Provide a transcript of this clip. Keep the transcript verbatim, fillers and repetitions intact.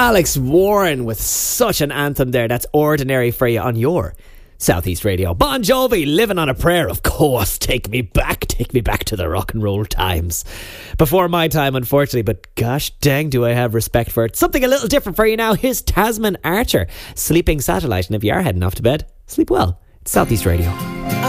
Alex Warren with such an anthem there. That's Ordinary for you on your Southeast Radio. Bon Jovi, Living on a Prayer, of course. Take me back, take me back to the rock and roll times. Before my time, unfortunately, but gosh dang do I have respect for it. Something a little different for you now. Here's Tasman Archer, Sleeping Satellite. And if you are heading off to bed, sleep well. It's Southeast Radio.